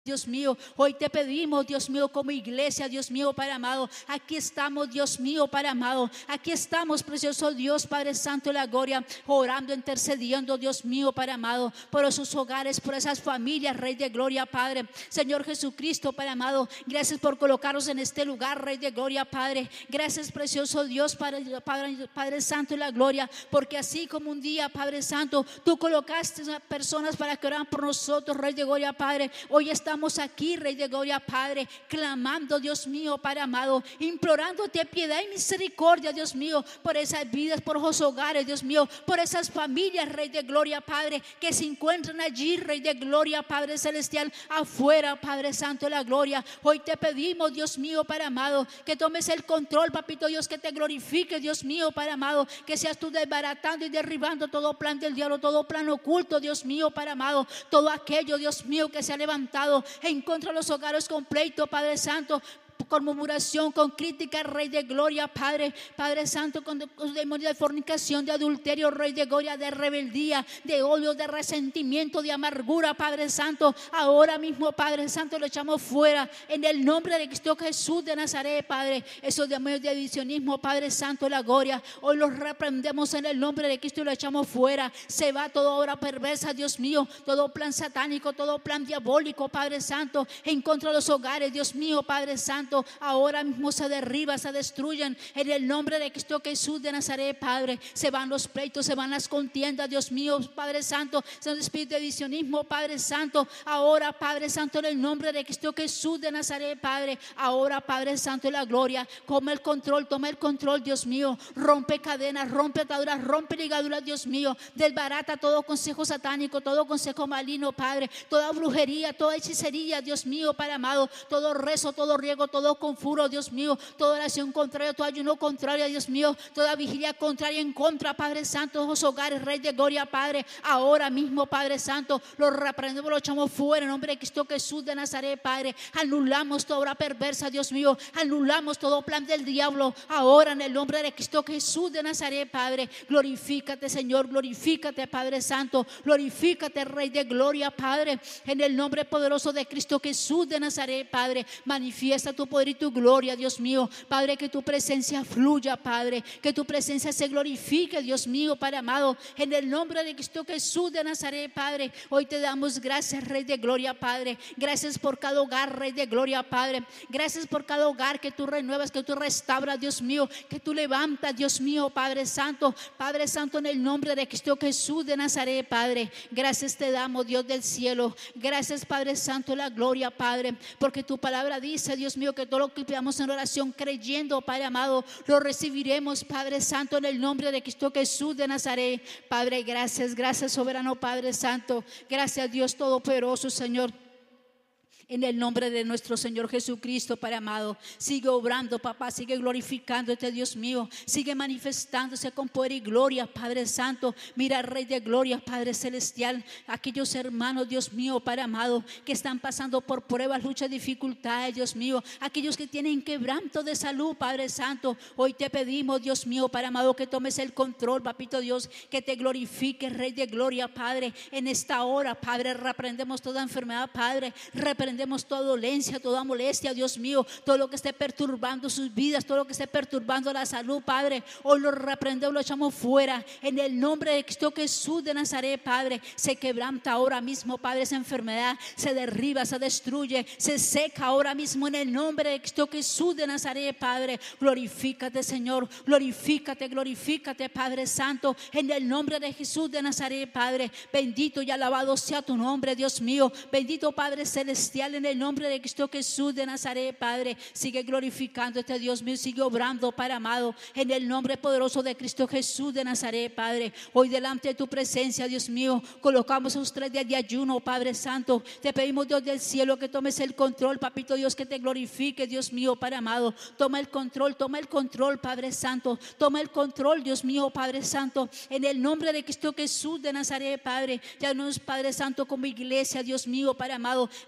Dios mío, hoy te pedimos, Dios mío, como iglesia, Dios mío, Padre amado, aquí estamos, Dios mío, Padre amado, aquí estamos, precioso Dios, Padre Santo de la gloria, orando, intercediendo, Dios mío, Padre amado, por esos hogares, por esas familias, Rey de gloria, Padre, Señor Jesucristo, Padre amado, gracias por colocarnos en este lugar, Rey de gloria, Padre, gracias, precioso Dios, Padre Santo de la gloria, porque así como un día, Padre Santo, tú colocaste a personas para que oran por nosotros, Rey de gloria, Padre, hoy estamos aquí, Rey de gloria, Padre, clamando, Dios mío, Padre amado, implorándote piedad y misericordia, Dios mío, por esas vidas, por esos hogares, Dios mío, por esas familias, Rey de gloria, Padre, que se encuentran allí, Rey de gloria, Padre celestial, afuera, Padre Santo de la gloria. Hoy te pedimos, Dios mío, Padre amado, que tomes el control, papito Dios, que te glorifique, Dios mío, Padre amado, que seas tú desbaratando y derribando todo plan del diablo, todo plan oculto, Dios mío, Padre amado, todo aquello, Dios mío, que se ha levantado en contra de los hogares con pleito, Padre Santo, con murmuración, con crítica, Rey de gloria, Padre Santo, con demonio de fornicación, de adulterio, Rey de gloria, de rebeldía, de odio, de resentimiento, de amargura, Padre Santo, ahora mismo, Padre Santo, lo echamos fuera en el nombre de Cristo Jesús de Nazaret, Padre. Esos demonios de divisionismo, Padre Santo, la gloria, hoy los reprendemos en el nombre de Cristo y lo echamos fuera. Se va toda obra perversa, Dios mío, todo plan satánico, todo plan diabólico, Padre Santo, en contra de los hogares, Dios mío, Padre Santo, ahora mismo se derriba, se destruyen en el nombre de Cristo Jesús de Nazaret, Padre. Se van los pleitos, se van las contiendas, Dios mío, Padre Santo, se espíritu de divisionismo, Padre Santo, ahora, Padre Santo, en el nombre de Cristo Jesús de Nazaret, Padre, ahora, Padre Santo, la gloria, toma el control, Dios mío, rompe cadenas, rompe ataduras, rompe ligaduras, Dios mío, desbarata todo consejo satánico, todo consejo maligno, Padre, toda brujería, toda hechicería, Dios mío, Padre amado, todo rezo, todo riego, todo conjuro, Dios mío, toda oración contraria, todo ayuno contrario, Dios mío, toda vigilia contraria en contra, Padre Santo, de los hogares, Rey de gloria, Padre, ahora mismo, Padre Santo, lo reprendemos, lo echamos fuera en nombre de Cristo Jesús de Nazaret, Padre. Anulamos toda obra perversa, Dios mío, anulamos todo plan del diablo, ahora en el nombre de Cristo Jesús de Nazaret, Padre. Glorifícate, Señor, glorifícate, Padre Santo, glorifícate, Rey de gloria, Padre, en el nombre poderoso de Cristo Jesús de Nazaret, Padre. Manifiesta tu poder y tu gloria, Dios mío, Padre, que tu presencia fluya, Padre, que tu presencia se glorifique, Dios mío, Padre amado, en el nombre de Cristo Jesús de Nazaret, Padre. Hoy te damos gracias, Rey de gloria, Padre, gracias por cada hogar, Rey de gloria, Padre, gracias por cada hogar que tú renuevas, que tú restauras, Dios mío, que tú levantas, Dios mío, Padre Santo, en el nombre de Cristo Jesús de Nazaret, Padre. Gracias te damos, Dios del cielo, gracias, Padre Santo, la gloria, Padre, porque tu palabra dice, Dios mío, que todo lo que pidamos en oración creyendo, Padre amado, lo recibiremos, Padre Santo, en el nombre de Cristo Jesús de Nazaret, Padre. Gracias, gracias, soberano Padre Santo, gracias, Dios todopoderoso, Señor. En el nombre de nuestro Señor Jesucristo, Padre amado, sigue obrando, papá, sigue glorificándote, Dios mío, sigue manifestándose con poder y gloria, Padre Santo. Mira, Rey de gloria, Padre celestial, aquellos hermanos, Dios mío, Padre amado, que están pasando por pruebas, luchas, dificultades, Dios mío, aquellos que tienen quebranto de salud, Padre Santo, hoy te pedimos, Dios mío, Padre amado, que tomes el control, papito Dios, que te glorifique, Rey de gloria, Padre, en esta hora, Padre. Reprendemos toda enfermedad, Padre, reprendemos toda dolencia, toda molestia, Dios mío, todo lo que esté perturbando sus vidas, todo lo que esté perturbando la salud, Padre, hoy lo reprendemos, lo echamos fuera en el nombre de Cristo Jesús de Nazaret, Padre. Se quebranta ahora mismo, Padre, esa enfermedad, se derriba, se destruye, se seca ahora mismo en el nombre de Cristo Jesús de Nazaret, Padre. Glorifícate, Señor, glorifícate, glorifícate, Padre Santo, en el nombre de Jesús de Nazaret, Padre. Bendito y alabado sea tu nombre, Dios mío, bendito Padre celestial, en el nombre de Cristo Jesús de Nazaret, Padre. Sigue glorificándote, Dios mío, sigue obrando, Padre amado, en el nombre poderoso de Cristo Jesús de Nazaret, Padre. Hoy delante de tu presencia, Dios mío, colocamos esos 3 días de ayuno, Padre Santo. Te pedimos, Dios del cielo, que tomes el control, papito Dios, que te glorifique, Dios mío, Padre amado. Toma el control, Padre Santo, toma el control, Dios mío, Padre Santo, en el nombre de Cristo Jesús de Nazaret, Padre. Ya nos, Padre Santo, como iglesia, Dios mío, Padre amado, a estar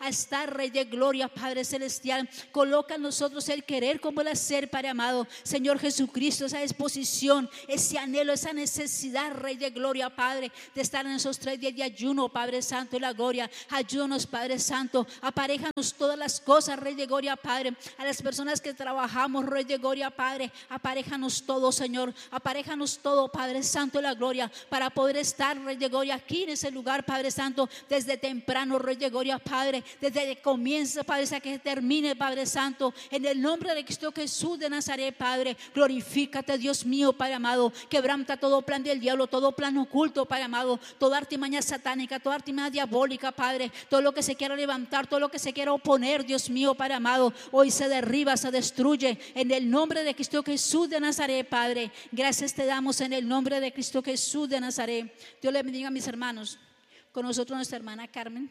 estar, Rey de gloria, Padre celestial. Coloca en nosotros el querer como el hacer, Padre amado. Señor Jesucristo, esa disposición, ese anhelo, esa necesidad, Rey de gloria, Padre, de estar en esos 3 días de ayuno, Padre Santo de la gloria. Ayúdanos, Padre Santo, aparéjanos todas las cosas, Rey de gloria, Padre. A las personas que trabajamos, Rey de gloria, Padre, aparéjanos todo, Señor. Aparéjanos todo, Padre Santo de la gloria, para poder estar, Rey de gloria, aquí en ese lugar, Padre Santo, desde temprano, Rey de gloria, Padre, desde que comienza, Padre, hasta que termine, Padre Santo, en el nombre de Cristo Jesús de Nazaret, Padre. Glorifícate, Dios mío, Padre amado. Quebranta todo plan del diablo, todo plan oculto, Padre amado, toda artimaña satánica, toda artimaña diabólica, Padre, todo lo que se quiera levantar, todo lo que se quiera oponer, Dios mío, Padre amado, hoy se derriba, se destruye en el nombre de Cristo Jesús de Nazaret, Padre. Gracias te damos en el nombre de Cristo Jesús de Nazaret. Dios les bendiga, mis hermanos. Con nosotros nuestra hermana Carmen.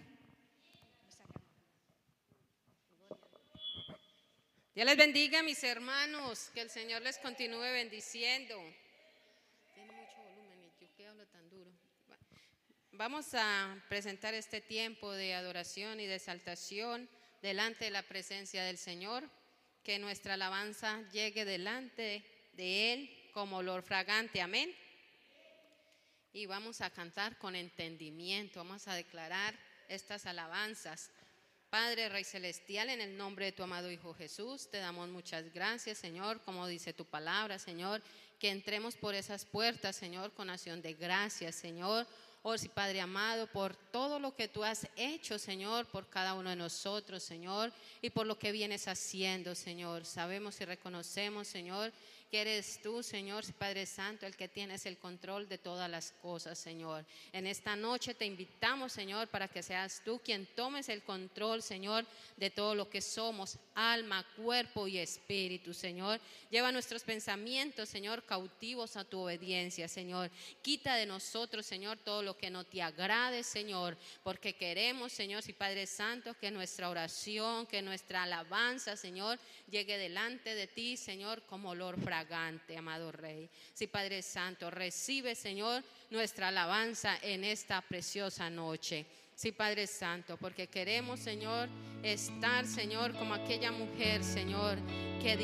Dios les bendiga, mis hermanos, que el Señor les continúe bendiciendo. Tiene mucho volumen y yo que hablo tan duro. Vamos a presentar este tiempo de adoración y de exaltación delante de la presencia del Señor. Que nuestra alabanza llegue delante de Él como olor fragante, amén. Y vamos a cantar con entendimiento, vamos a declarar estas alabanzas. Padre, Rey Celestial, en el nombre de tu amado Hijo Jesús, te damos muchas gracias, Señor, como dice tu palabra, Señor, que entremos por esas puertas, Señor, con acción de gracias, Señor. Oh, sí, Padre amado, por todo lo que tú has hecho, Señor, por cada uno de nosotros, Señor, y por lo que vienes haciendo, Señor. Sabemos y reconocemos, Señor, que eres tú, Señor, Padre Santo, el que tienes el control de todas las cosas, Señor. En esta noche te invitamos, Señor, para que seas tú quien tomes el control, Señor, de todo lo que somos, alma, cuerpo y espíritu, Señor. Lleva nuestros pensamientos, Señor, cautivos a tu obediencia, Señor. Quita de nosotros, Señor, todo lo que no te agrade, Señor, porque queremos, Señor, Padre Santo, que nuestra oración, que nuestra alabanza, Señor, llegue delante de ti, Señor, como olor fragante, amado Rey. Sí, Padre Santo, recibe, Señor, nuestra alabanza en esta preciosa noche. Sí, Padre Santo, porque queremos, Señor, estar, Señor, como aquella mujer, Señor, que